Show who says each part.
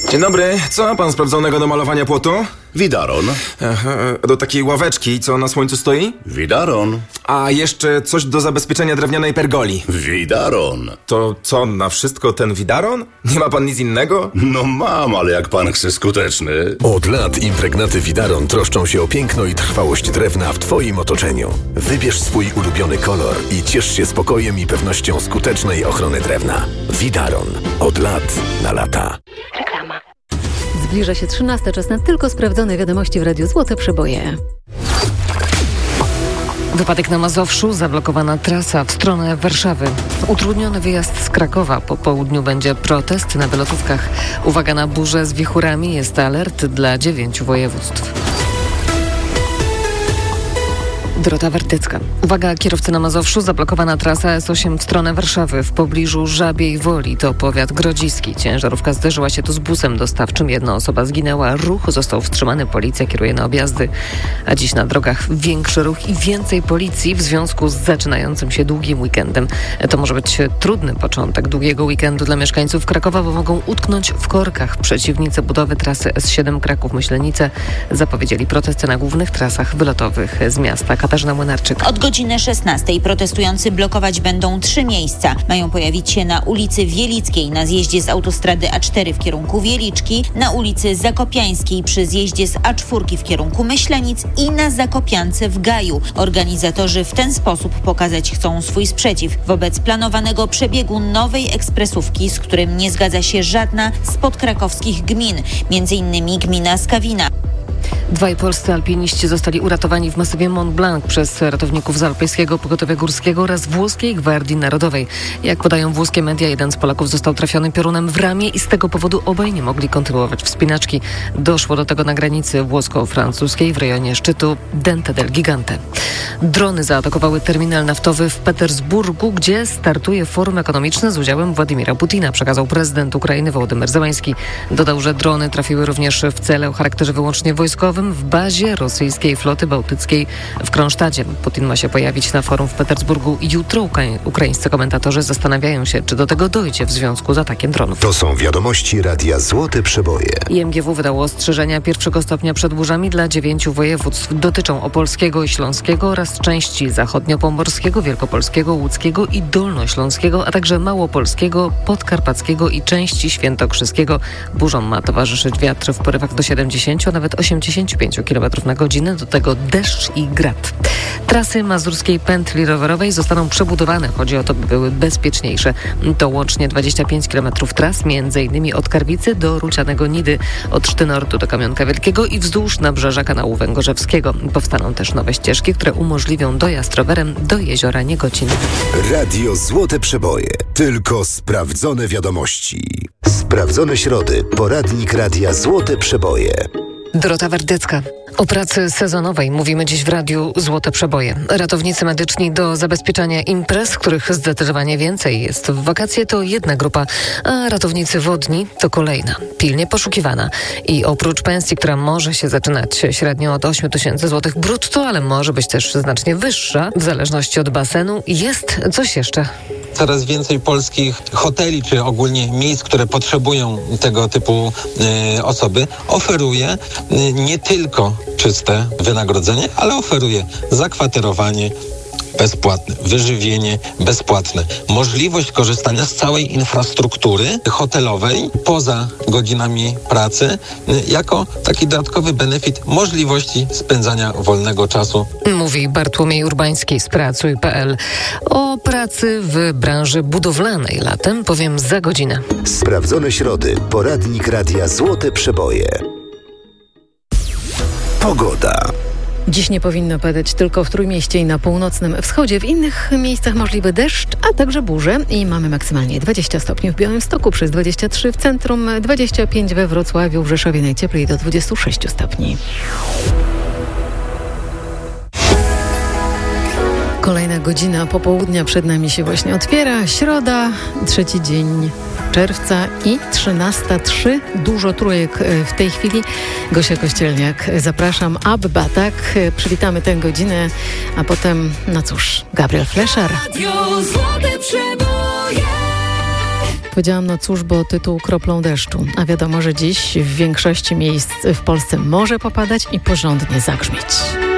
Speaker 1: Dzień dobry, co ma pan sprawdzonego do malowania płotu?
Speaker 2: Widaron.
Speaker 1: Do takiej ławeczki, co na słońcu stoi?
Speaker 2: Widaron.
Speaker 1: A jeszcze coś do zabezpieczenia drewnianej pergoli.
Speaker 2: Widaron.
Speaker 1: To co, na wszystko ten widaron? Nie ma pan nic innego?
Speaker 2: No mam, ale jak pan chce skuteczny.
Speaker 3: Od lat impregnaty Widaron troszczą się o piękno i trwałość drewna w Twoim otoczeniu. Wybierz swój ulubiony kolor i ciesz się spokojem i pewnością skutecznej ochrony drewna. Widaron. Od lat na lata.
Speaker 4: Reklama. Zbliża się 13, czas na tylko sprawdzone wiadomości w Radiu Złote Przeboje.
Speaker 5: Wypadek na Mazowszu, zablokowana trasa w stronę Warszawy. Utrudniony wyjazd z Krakowa. Po południu będzie protest na wylotówkach. Uwaga na burzę z wichurami, jest alert dla 9 województw. Dorota Wertycka. Uwaga, kierowcy na Mazowszu, zablokowana trasa S8 w stronę Warszawy w pobliżu Żabiej Woli, to powiat grodziski. Ciężarówka zderzyła się tu z busem dostawczym. Jedna osoba zginęła, ruch został wstrzymany, policja kieruje na objazdy. A dziś na drogach większy ruch i więcej policji w związku z zaczynającym się długim weekendem. To może być trudny początek długiego weekendu dla mieszkańców Krakowa, bo mogą utknąć w korkach. Przeciwnicy budowy trasy S7 Kraków-Myślenice zapowiedzieli protesty na głównych trasach wylotowych z miasta. Katarzyna Młynarczyk.
Speaker 6: Od godziny 16 protestujący blokować będą 3 miejsca. Mają pojawić się na ulicy Wielickiej, na zjeździe z autostrady A4 w kierunku Wieliczki, na ulicy Zakopiańskiej przy zjeździe z A4 w kierunku Myślenic i na Zakopiance w Gaju. Organizatorzy w ten sposób pokazać chcą swój sprzeciw wobec planowanego przebiegu nowej ekspresówki, z którym nie zgadza się żadna z podkrakowskich gmin, m.in. gmina Skawina.
Speaker 5: 2 polscy alpiniści zostali uratowani w masywie Mont Blanc przez ratowników z Alpejskiego Pogotowia Górskiego oraz Włoskiej Gwardii Narodowej. Jak podają włoskie media, jeden z Polaków został trafiony piorunem w ramię i z tego powodu obaj nie mogli kontynuować wspinaczki. Doszło do tego na granicy włosko-francuskiej w rejonie szczytu Dente del Gigante. Drony zaatakowały terminal naftowy w Petersburgu, gdzie startuje forum ekonomiczne z udziałem Władimira Putina, przekazał prezydent Ukrainy Wołodymyr Zełański. Dodał, że drony trafiły również w cele o charakterze wyłącznie wojskowym w bazie rosyjskiej floty bałtyckiej w Kronsztadzie. Putin ma się pojawić na forum w Petersburgu jutro. Ukraińscy komentatorzy zastanawiają się, czy do tego dojdzie w związku z atakiem dronów.
Speaker 3: To są wiadomości Radia Złote Przeboje.
Speaker 5: IMGW wydało ostrzeżenia pierwszego stopnia przed burzami dla 9 województw. Dotyczą Opolskiego i Śląskiego oraz części zachodniopomorskiego, wielkopolskiego, łódzkiego i dolnośląskiego, a także małopolskiego, podkarpackiego i części świętokrzyskiego. Burzom ma towarzyszyć wiatr w porywach do 70, a nawet 85 km na godzinę, do tego deszcz i grad. Trasy mazurskiej pętli rowerowej zostaną przebudowane. Chodzi o to, by były bezpieczniejsze. To łącznie 25 km tras, m.in. od Karwicy do Rucianego Nidy, od Sztynortu do Kamionka Wielkiego i wzdłuż nabrzeża kanału Węgorzewskiego. Powstaną też nowe ścieżki, które umożliwią dojazd rowerem do jeziora Niegocin.
Speaker 3: Radio Złote Przeboje. Tylko sprawdzone wiadomości. Sprawdzone środy. Poradnik Radia Złote Przeboje.
Speaker 5: Dorota Werdycka. O pracy sezonowej mówimy dziś w Radiu Złote Przeboje. Ratownicy medyczni do zabezpieczania imprez, których zdecydowanie więcej jest w wakacje, to jedna grupa, a ratownicy wodni to kolejna, pilnie poszukiwana. I oprócz pensji, która może się zaczynać średnio od 8 000 złotych brutto, ale może być też znacznie wyższa, w zależności od basenu, jest coś jeszcze.
Speaker 7: Coraz więcej polskich hoteli, czy ogólnie miejsc, które potrzebują tego typu osoby, oferuje nie tylko czyste wynagrodzenie, ale oferuje zakwaterowanie bezpłatne, wyżywienie bezpłatne, możliwość korzystania z całej infrastruktury hotelowej poza godzinami pracy jako taki dodatkowy benefit możliwości spędzania wolnego czasu.
Speaker 5: Mówi Bartłomiej Urbański z Pracuj.pl. O pracy w branży budowlanej latem powiem za godzinę.
Speaker 3: Sprawdzone środy. Poradnik Radia Złote Przeboje. Pogoda.
Speaker 4: Dziś nie powinno padać tylko w Trójmieście i na północnym wschodzie. W innych miejscach możliwy deszcz, a także burze. I mamy maksymalnie 20 stopni w Białymstoku, przez 23 w centrum, 25 we Wrocławiu, w Rzeszowie najcieplej do 26 stopni. Kolejna godzina popołudnia przed nami się właśnie otwiera. Środa, 3 dzień czerwca i 13:03. Dużo trójek w tej chwili. Gosia Kościelniak, zapraszam. Abba, tak? Przywitamy tę godzinę, a potem, no cóż, Gabriel Fleszar. Powiedziałam no cóż, bo tytuł kroplą deszczu. A wiadomo, że dziś w większości miejsc w Polsce może popadać i porządnie zagrzmieć.